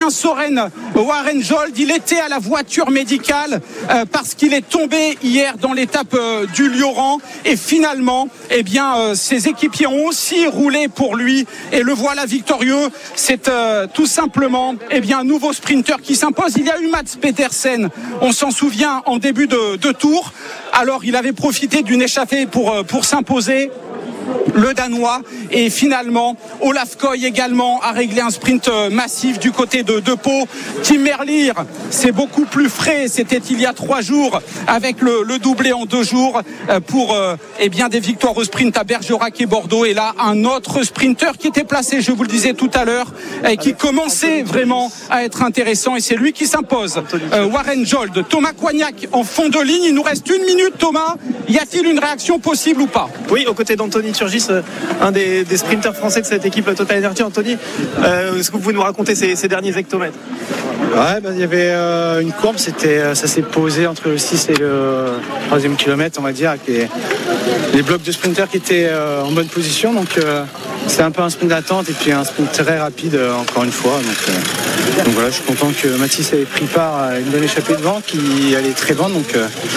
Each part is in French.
Soren Warenjold, il était à la voiture médicale parce qu'il est tombé hier dans l'étape du Lioran et finalement, ses équipiers ont aussi roulé pour lui et le voilà victorieux. C'est tout simplement un nouveau sprinter qui s'impose. Il y a eu Mats Pedersen, on s'en souvient, en début de tour. Alors il avait profité d'une échappée pour s'imposer, le Danois, et finalement Olaf Koy également a réglé un sprint massif du côté de Pau. Tim Merlier, c'est beaucoup plus frais, c'était il y a 3 jours avec le doublé en 2 jours pour des victoires au sprint à Bergerac et Bordeaux. Et là un autre sprinter qui était placé, je vous le disais tout à l'heure, et qui commençait vraiment à être intéressant, et c'est lui qui s'impose. Warenjold, Thomas Coignac en fond de ligne. Il nous reste 1 minute. Thomas, y a-t-il une réaction possible ou pas? Oui, aux côtés d'Anthony Turgis, un des sprinters français de cette équipe Total Energy. Anthony, est-ce que vous pouvez nous raconter ces derniers hectomètres? Ouais, il y avait une courbe, ça s'est posé entre le 6 et le 3e kilomètre, on va dire, avec les blocs de sprinters qui étaient en bonne position. Donc c'est un peu un sprint d'attente et puis un sprint très rapide encore une fois. Donc voilà, je suis content que Mathis ait pris part à une bonne échappée devant qui allait très bonne, donc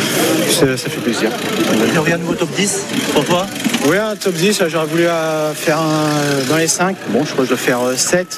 ça fait plaisir. Il y a un nouveau top 10 pour toi? Oui, un top 10, là, j'aurais voulu faire dans les 5. Bon, je crois que je dois faire 7.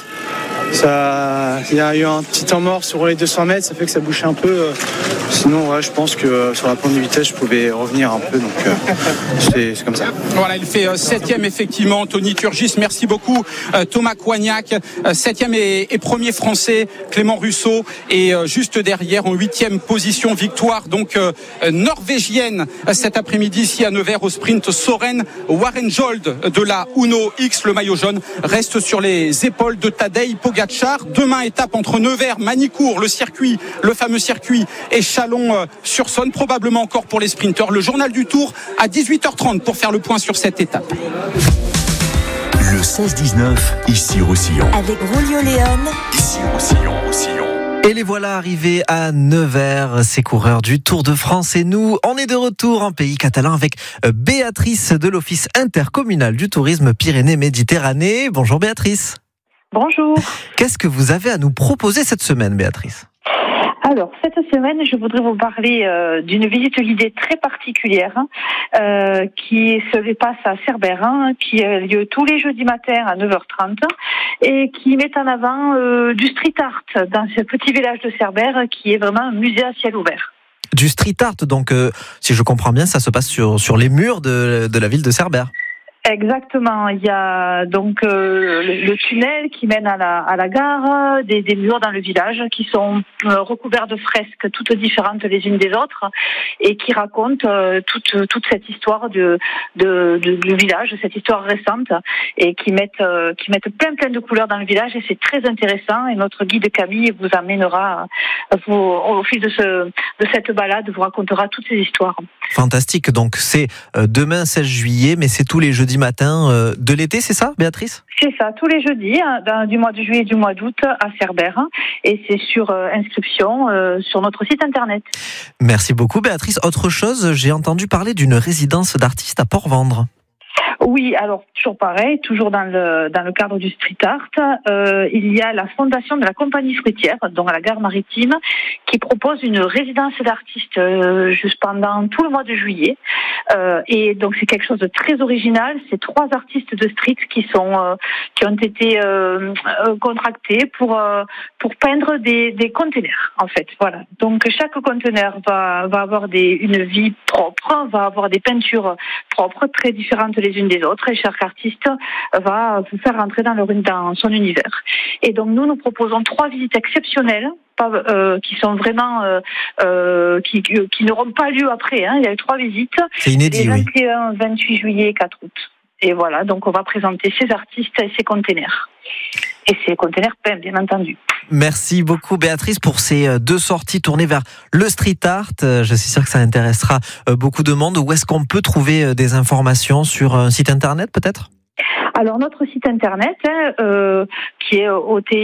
Il y a eu un petit temps mort sur les 200 mètres, ça fait que ça bouchait un peu. Sinon, ouais, je pense que sur la pointe de vitesse, je pouvais revenir un peu. Donc, c'est comme ça. Voilà, il fait 7e effectivement, Anthony Turgis. Merci beaucoup, Thomas Coignac. 7e et 1er français, Clément Russo. Et juste derrière, en 8e position, victoire donc norvégienne cet après-midi ici à Nevers au sprint. Soren Warenjold de la Uno X, le maillot jaune, reste sur les épaules de Tadej Pogacar. Demain, étape entre Nevers, Manicourt, le fameux circuit, et Chalon-sur-Saône, probablement encore pour les sprinteurs. Le journal du Tour à 18h30 pour faire le point sur cette étape. Le 16-19, ici-Roussillon. Avec Rolio Léon. Ici-Roussillon. Et les voilà arrivés à Nevers, ces coureurs du Tour de France. Et nous, on est de retour en pays catalan avec Béatrice de l'Office intercommunal du tourisme Pyrénées-Méditerranée. Bonjour Béatrice. Bonjour. Qu'est-ce que vous avez à nous proposer cette semaine, Béatrice ? Alors, cette semaine, je voudrais vous parler d'une visite guidée très particulière qui se passe à Cerbère, qui a lieu tous les jeudis matins à 9h30 et qui met en avant du street art dans ce petit village de Cerbère qui est vraiment un musée à ciel ouvert. Du street art, donc si je comprends bien, ça se passe sur les murs de la ville de Cerbère. Exactement. Il y a donc le tunnel qui mène à la gare, des murs dans le village qui sont recouverts de fresques toutes différentes les unes des autres et qui racontent toute cette histoire du village, cette histoire récente, et qui mettent plein de couleurs dans le village, et c'est très intéressant. Et notre guide Camille vous amènera au fil de cette balade, vous racontera toutes ces histoires. Fantastique. Donc c'est demain 16 juillet, mais c'est tous les jeudis matin de l'été, c'est ça, Béatrice ? C'est ça, tous les jeudis du mois de juillet et du mois d'août à Cerbère, et c'est sur inscription sur notre site internet. Merci beaucoup, Béatrice. Autre chose, j'ai entendu parler d'une résidence d'artistes à Port-Vendre. Oui, alors toujours pareil, toujours dans le cadre du street art, il y a la fondation de la compagnie fruitière, donc à la gare maritime, qui propose une résidence d'artistes juste pendant tout le mois de juillet. Et donc c'est quelque chose de très original. C'est 3 artistes de street qui ont été contractés pour peindre des containers, en fait. Voilà. Donc chaque conteneur va avoir une vie propre, va avoir des peintures propres, très différentes les unes des autres, et chaque artiste va vous faire rentrer dans son univers. Et donc nous proposons 3 visites exceptionnelles, qui sont vraiment qui n'auront pas lieu après. Il y a eu 3 visites. C'est inédit, les 21, 28 juillet et 4 août. Et voilà, donc on va présenter ces artistes et ces containers. Et ces containers peints, bien entendu. Merci beaucoup, Béatrice, pour ces 2 sorties tournées vers le street art. Je suis sûr que ça intéressera beaucoup de monde. Où est-ce qu'on peut trouver des informations sur un site internet, peut-être ? Alors notre site internet qui est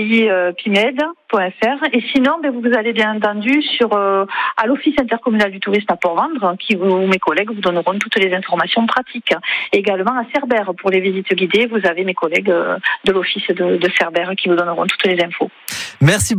otipimed.fr, et sinon vous allez bien entendu à l'Office intercommunal du tourisme à Port-Vendre, où mes collègues vous donneront toutes les informations pratiques. Également à Cerbère, pour les visites guidées, vous avez mes collègues de l'Office de Cerbère qui vous donneront toutes les infos. Merci.